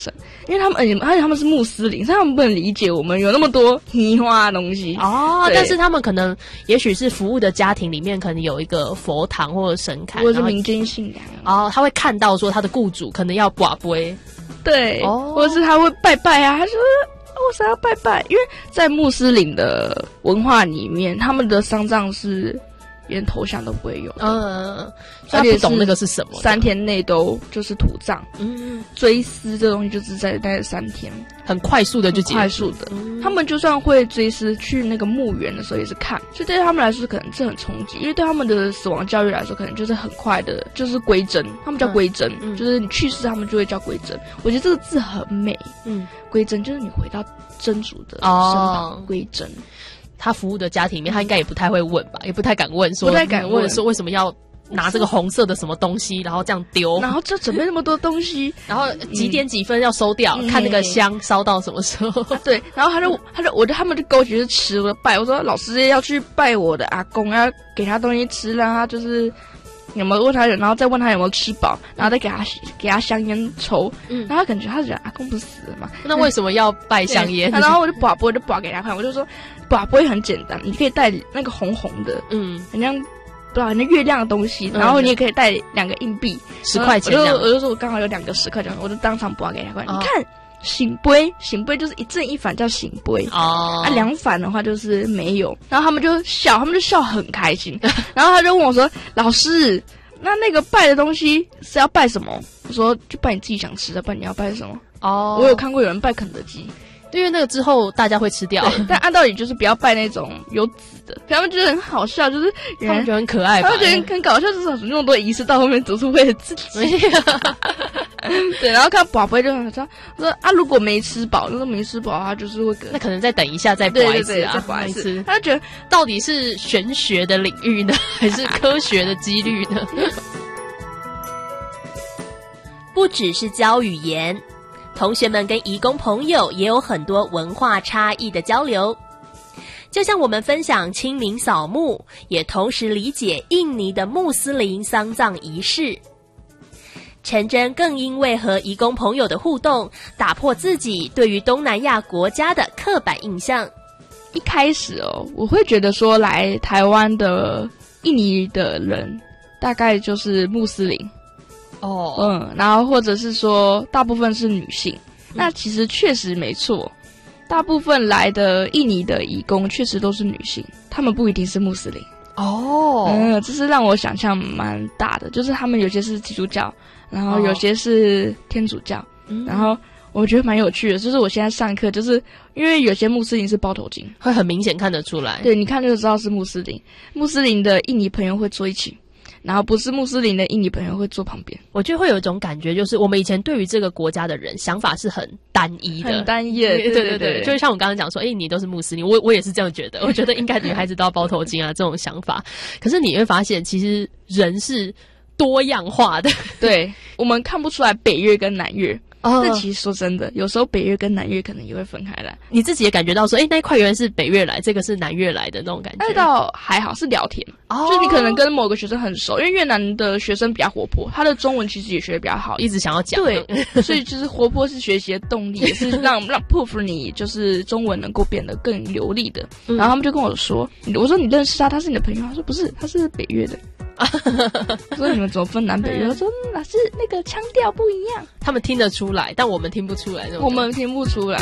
因为他们而且他们是穆斯林，所以他们不能理解我们有那么多奇花的东西哦。但是他们可能也许是服务的家庭里面可能有一个佛堂或者神龛， 或者是民间信仰哦，他会看到说他的雇主可能要跋杯， 对，或者是他会拜拜啊，他说为啥要拜拜？因为在穆斯林的文化里面，他们的丧葬是连头像都不会有的， 所以他不懂那个是什么 ，3天内都就是土葬，追思这东西就是在那3天， 很快速的就结束， 快速的，他们就算会追思去那个墓园的时候也是看，所以对他们来说可能这很冲击，因为对他们的死亡教育来说，可能就是很快的，就是归真，他们叫归真，就是你去世他们就会叫归真，我觉得这个字很美，归真就是你回到真主的身旁，归真。 他服务的家庭里面，他应该也不太会问吧，也不太敢问说，说为什么要拿这个红色的什么东西，然后这样丢， 然后就准备那么多东西， 然后几点几分要收掉，看那个香烧到什么时候。 对，然后他们就勾起是吃我的拜，我说老师要去拜我的阿公，要给他东西吃，让他就是有没有问他，然后再问他有没有吃饱，然后再给他香烟抽，然后他感觉他觉得阿公不是死了嘛， 那为什么要拜香烟？ 然后我就拔给他看，我就说拔不会很简单，你可以带那个红红的，很像不知道很像月亮的东西，然后你也可以带2个硬币 ，10块钱， 我就说我刚好有2个10块钱，我就当场拔给他看，你看。醒杯就是一正一反叫醒杯2反的话就是没有，然后他们就笑很开心，然后他就问我说：“老师，那个拜的东西是要拜什么？”我说：“就拜你自己想吃的，不然你要拜什么？”我有看过有人拜肯德基。 因为那个之后大家会吃掉， 但按道理就是不要拜那种有籽的，他们觉得很好笑，就是他们觉得很可爱吧， 他们觉得很搞笑，至少那么多仪式到后面只是为了自己。对，然后看宝贝就很说啊，如果没吃饱，如果没吃饱，他就是会那可能再等一下再拔一次啊， 再拔一次。他就觉得到底是玄学的领域呢，还是科学的几率呢？ 不只是教语言，同学们跟移工朋友也有很多文化差异的交流。就像我们分享清明扫墓，也同时理解印尼的穆斯林丧葬仪式。陈真更因为和移工朋友的互动，打破自己对于东南亚国家的刻板印象。 一开始我会觉得说来台湾的印尼的人大概就是穆斯林然后或者是说大部分是女性，那其实确实没错，大部分来的印尼的移工确实都是女性，她们不一定是穆斯林这是让我想象蛮大的，就是他们有些是基督教，然后有些是天主教，然后我觉得蛮有趣的，就是我现在上课，就是因为有些穆斯林是包头巾， 会很明显看得出来， 对，你看就知道是穆斯林，穆斯林的印尼朋友会坐一起，然后不是穆斯林的印尼朋友会坐旁边。 我觉得会有一种感觉，就是我们以前对于这个国家的人想法是很单一的， 很单一的， 对，就是像我刚刚讲说，你都是穆斯林，我也是这样觉得，我觉得应该女孩子都要包头巾啊这种想法。可是你会发现，其实人是多样化的， 对，我们看不出来北越跟南越。但其实说真的，有时候北越跟南越可能也会分开来。 你自己也感觉到说，那一块原来是北越来，这个是南越来的那种感觉。 那倒还好，是聊天，就是你可能跟某个学生很熟，因为越南的学生比较活泼，他的中文其实也学得比较好， 一直想要讲。 对，所以就是活泼是学习的动力，也是让 proof 你就是中文能够变得更流利的。然后他们就跟我说，我说你认识他，他是你的朋友？他说不是，他是北越的。我说你们怎么分南北越？他说老师那个腔调不一样， 他们听得出来，但我们听不出来。 我们听不出来。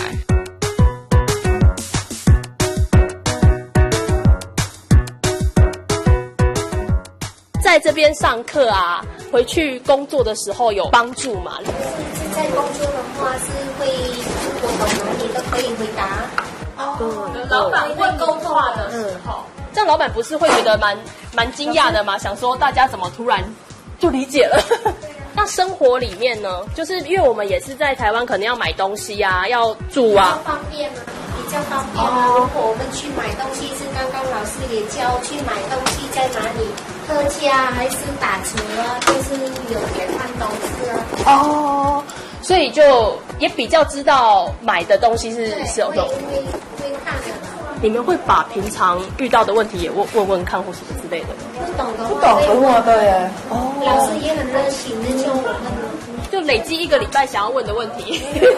在这边上课啊，回去工作的时候有帮助吗？ 在工作的话是会，我懂哪里都可以回答。 老板问沟通的时候，这样老板不是会觉得蛮惊讶的吗？想说大家怎么突然就理解了？那生活里面呢，就是因为我们也是在台湾，可能要买东西啊，要住啊， 方便啊，比较方便啊。如果我们去买东西，是刚刚老师也教去买东西在哪里特价还是打折啊，就是有点看懂事啊。 所以就也比较知道买的东西是有用。 会看的。 你们会把平常遇到的问题也问看或什么之类的？ 不懂的话，对耶。老师也很热心的教我们。 就累积1个礼拜想要问的问题。